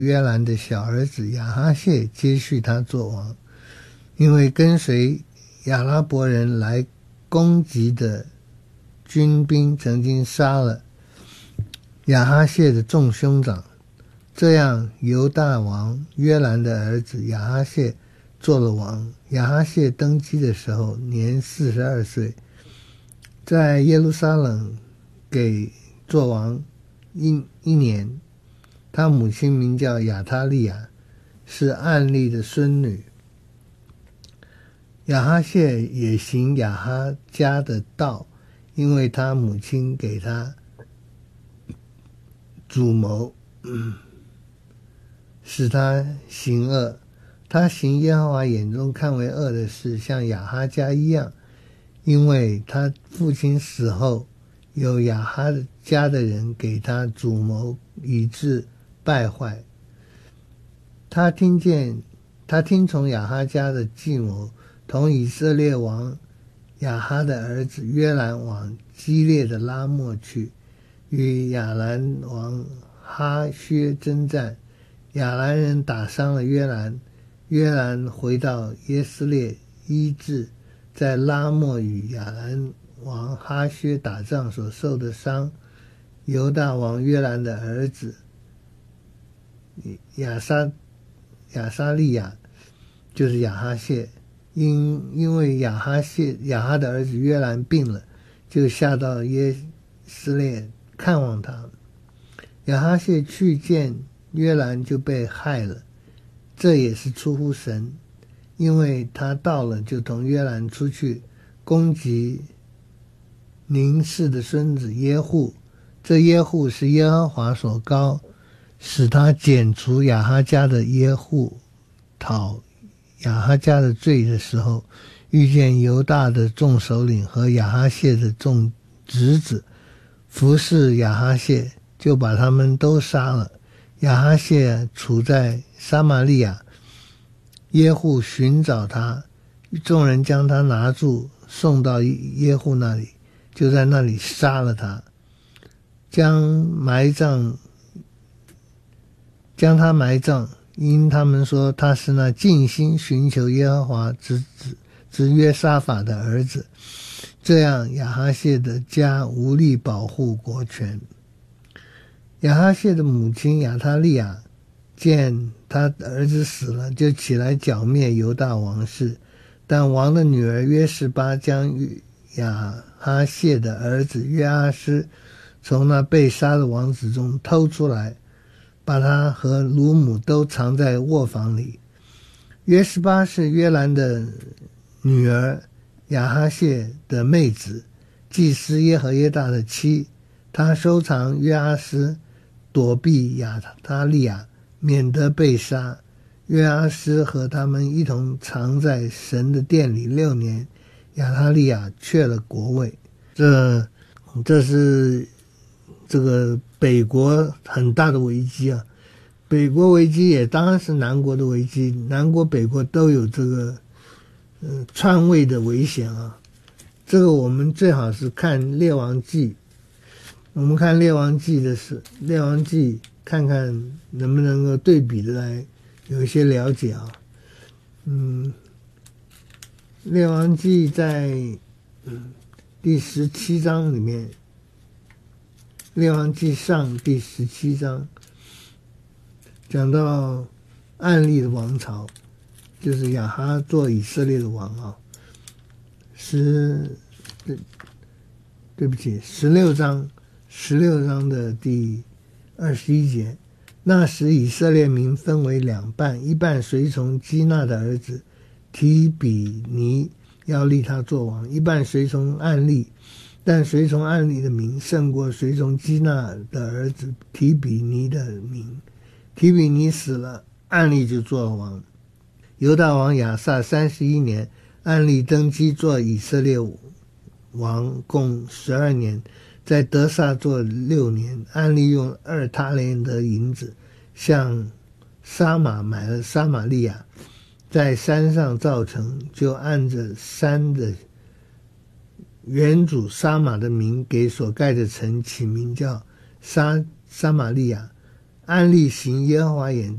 约兰的小儿子亚哈谢接续他做王，因为跟随亚拉伯人来攻击的军兵曾经杀了亚哈谢的众兄长，这样犹大王约兰的儿子亚哈谢做了王。亚哈谢登基的时候年42岁，在耶路撒冷给做王一年。他母亲名叫亚他利亚，是暗利的孙女。亚哈谢也行亚哈家的道，因为他母亲给他主谋，使他行恶。他行耶和华眼中看为恶的事，像亚哈家一样，因为他父亲死后，有亚哈家的人给他主谋，以致败坏。他听从亚哈家的计谋，同以色列王亚哈的儿子约兰往基列的拉末去，与亚兰王哈薛征战。亚兰人打伤了约兰，约兰回到耶斯列医治在拉末与亚兰王哈薛打仗所受的伤。犹大王约兰的儿子亚沙利亚就是亚哈谢，因为亚哈的儿子约兰病了，就下到耶斯列看望他。亚哈谢去见约兰就被害了，这也是出乎神，因为他到了就同约兰出去攻击宁氏的孙子耶户。这耶户是耶和华所膏，使他剪除亚哈家的耶户，讨亚哈家的罪的时候，遇见犹大的众首领和亚哈谢的众侄子服侍亚哈谢，就把他们都杀了。亚哈谢处在撒玛利亚，耶户寻找他，众人将他拿住，送到耶户那里，就在那里杀了他，将他埋葬，因他们说他是那尽心寻求耶和华之约沙法的儿子。这样亚哈谢的家无力保护国权。亚哈谢的母亲亚他利亚见他儿子死了，就起来剿灭犹大王室，但王的女儿约示巴将亚哈谢的儿子约阿施从那被杀的王子中偷出来，把他和乳母都藏在卧房里。约示巴是约兰的女儿亚哈谢的妹子，祭司耶和耶大的妻。他收藏约阿施，躲避亚他利亚，免得被杀。约阿施和他们一同藏在神的殿里6年，亚他利亚却了国位。这是这个北国很大的危机啊。北国危机也当然是南国的危机，南国北国都有这个篡位的危险啊。这个我们最好是看列王纪，我们看列王纪看看能不能够对比的来有一些了解啊。列王纪在第17章里面，列王纪上第17章讲到暗利的王朝，就是亚哈做以色列的王啊。16章的第21节，那时以色列民分为2半，一半随从基纳的儿子提比尼，要立他做王；一半随从暗利，但随从暗利的民胜过随从基纳的儿子提比尼的民。提比尼死了，暗利就做了王。犹大王亚撒31年，暗利登基做以色列王，共12年，在得撒做6年。暗利用2他连得银子向撒玛买了撒玛利亚，在山上造城，就按着山的原主撒玛的名给所盖的城起名叫撒玛利亚。 按例行耶和华眼